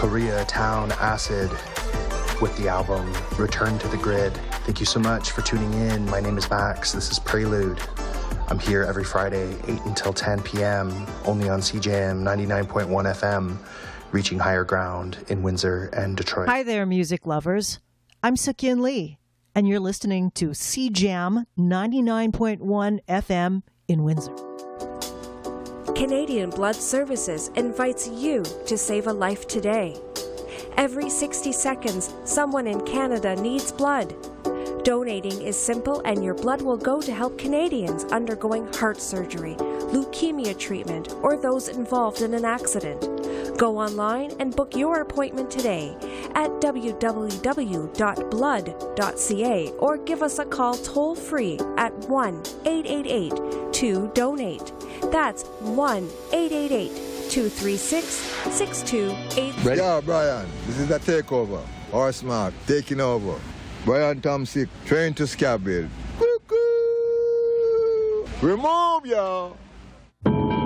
Koreatown Acid with the album Return to the Grid. Thank you so much for tuning in. My name is Max. This is Prelude. I'm here every Friday, 8 until 10 p.m., only on CJM 99.1 FM, reaching higher ground in Windsor and Detroit. Hi there, music lovers. I'm Seok-Yin Lee, and you're listening to CJAM 99.1 FM in Windsor. Canadian Blood Services invites you to save a life today. Every 60 seconds, someone in Canada needs blood. Donating is simple, and your blood will go to help Canadians undergoing heart surgery, leukemia treatment, or those involved in an accident. Go online and book your appointment today at www.blood.ca or give us a call toll-free at 1-888-2-DONATE. That's 1-888-236-6283. Yeah, Brian, this is a takeover. Horsemark taking over. Brian Tomsick, train to Scabbill. Remove, y'all.